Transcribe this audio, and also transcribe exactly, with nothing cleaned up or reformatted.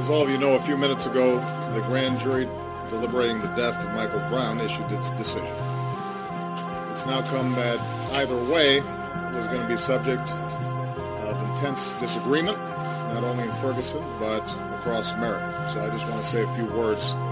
As all of you know, a few minutes ago, the grand jury deliberating the death of Michael Brown issued its decision. It's now come that either way was going to be subject of intense disagreement, not only in Ferguson, but across America. So I just want to say a few words